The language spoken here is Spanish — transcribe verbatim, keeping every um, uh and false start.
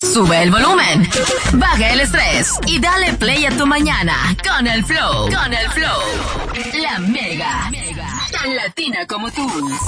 Sube el volumen, baja el estrés y dale play a tu mañana con el flow, con el flow. La Mega, tan latina como tú.